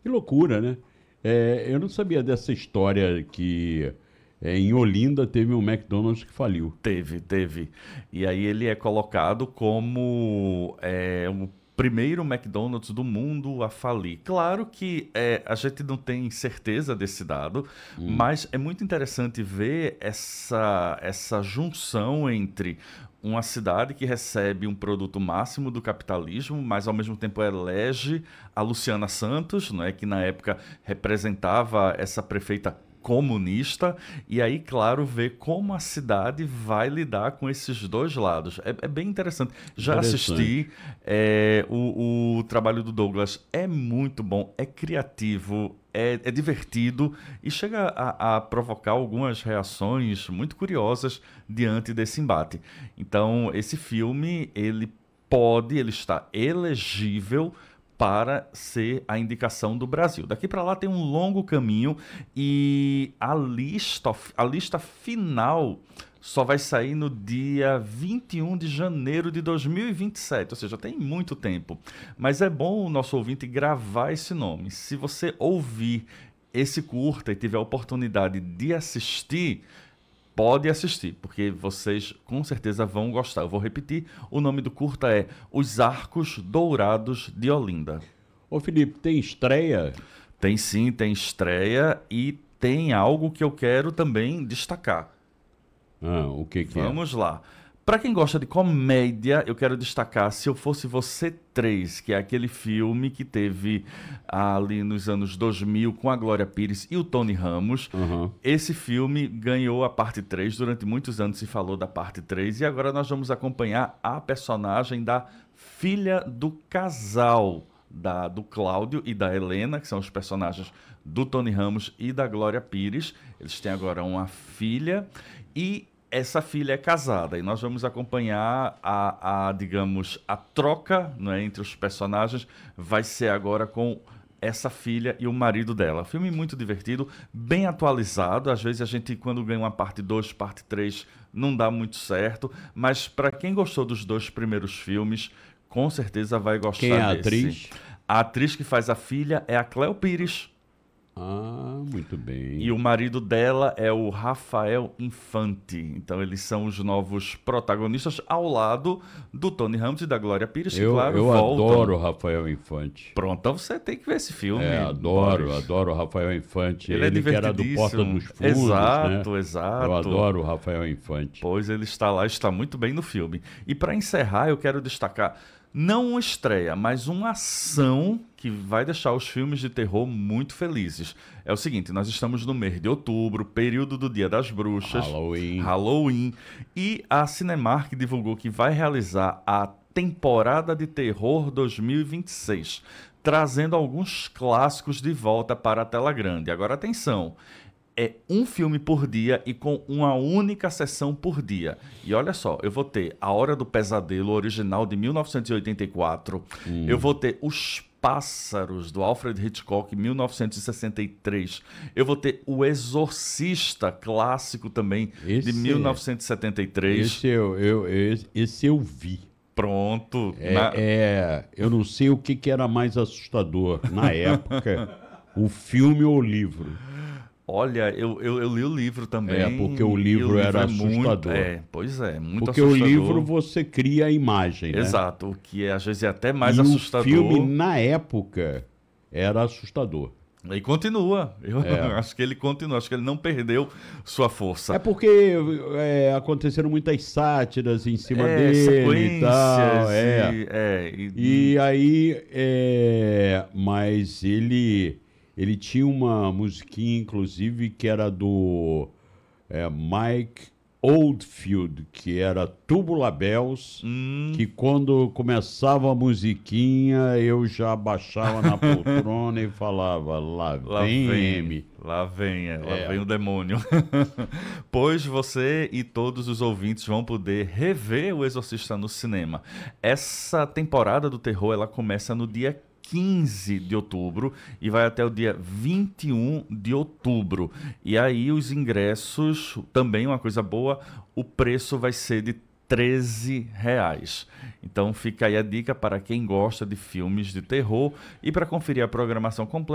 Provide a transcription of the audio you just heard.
Que loucura, né? Eu não sabia dessa história que em Olinda teve um McDonald's que faliu. Teve. E aí ele é colocado como o primeiro McDonald's do mundo a falir. Claro que a gente não tem certeza desse dado, mas é muito interessante ver essa junção entre uma cidade que recebe um produto máximo do capitalismo, mas ao mesmo tempo elege a Luciana Santos, não é, que na época representava essa prefeita comunista, e aí, claro, ver como a cidade vai lidar com esses dois lados. É bem interessante. Já Interessante. assisti, o trabalho do Douglas é muito bom, é criativo, é divertido e chega a provocar algumas reações muito curiosas diante desse embate. Então, esse filme, ele está elegível para ser a indicação do Brasil. Daqui para lá tem um longo caminho e a lista final só vai sair no dia 21 de janeiro de 2027, ou seja, tem muito tempo. Mas é bom o nosso ouvinte gravar esse nome. Se você ouvir esse curta e tiver a oportunidade de assistir, pode assistir, porque vocês com certeza vão gostar. Eu vou repetir, o nome do curta é Os Arcos Dourados de Olinda. Ô Felipe, tem estreia? Tem sim, tem estreia e tem algo que eu quero também destacar. O que que é? Vamos lá. Para quem gosta de comédia, eu quero destacar Se Eu Fosse Você 3, que é aquele filme que teve ali nos anos 2000 com a Glória Pires e o Tony Ramos. Aham. Esse filme ganhou a parte 3, durante muitos anos se falou da parte 3, e agora nós vamos acompanhar a personagem da filha do casal, do Cláudio e da Helena, que são os personagens do Tony Ramos e da Glória Pires. Eles têm agora uma filha e essa filha é casada, e nós vamos acompanhar digamos, a troca, não é, entre os personagens. Vai ser agora com essa filha e o marido dela. Filme muito divertido, bem atualizado. Às vezes a gente, quando ganha uma parte 2, parte 3, não dá muito certo, mas para quem gostou dos dois primeiros filmes, com certeza vai Quem é gostar a desse. atriz? A atriz que faz a filha é a Cléo Pires. Muito E bem. o marido dela é o Rafael Infante. Então eles são os novos protagonistas ao lado do Tony Ramos e da Glória Pires, que, claro, Eu voltam. adoro o Rafael Infante. Pronto, então você tem que ver esse filme. Adoro Boris. o Rafael Infante. Ele é Ele que era do Porta divertidíssimo. dos Fundos, né? Exato. Eu adoro o Rafael Infante. Pois ele está lá, está muito bem no filme. E para encerrar, eu quero destacar não uma estreia, mas uma ação que vai deixar os filmes de terror muito felizes. É o seguinte, nós estamos no mês de outubro, período do Dia das Bruxas, Halloween, e a Cinemark divulgou que vai realizar a temporada de terror 2026, trazendo alguns clássicos de volta para a tela grande. Agora atenção, é um filme por dia e com uma única sessão por dia. E olha só, eu vou ter A Hora do Pesadelo, original de 1984. Eu vou ter Os Pássaros, do Alfred Hitchcock, 1963. Eu vou ter O Exorcista, clássico também, de 1973. Esse eu vi. Pronto. Eu não sei o que era mais assustador na época, o filme ou o livro. Olha, eu li o livro também. Porque o livro era assustador. Pois é, muito porque assustador. O livro você cria a imagem, né? Exato, o que às vezes é até mais e assustador. O filme, na época, era assustador. E continua. Eu acho que ele continua, acho que ele não perdeu sua força. Porque aconteceram muitas sátiras em cima dele e tal. E aí, mas ele tinha uma musiquinha, inclusive, que era do Mike Oldfield, que era Tubular Bells, que quando começava a musiquinha, eu já baixava na poltrona e falava, lá vem M. Lá vem o demônio. Pois você e todos os ouvintes vão poder rever O Exorcista no cinema. Essa temporada do terror, ela começa no dia 15 de outubro e vai até o dia 21 de outubro. E aí os ingressos, também uma coisa boa, o preço vai ser de R$13. Então fica aí a dica para quem gosta de filmes de terror e para conferir a programação completa.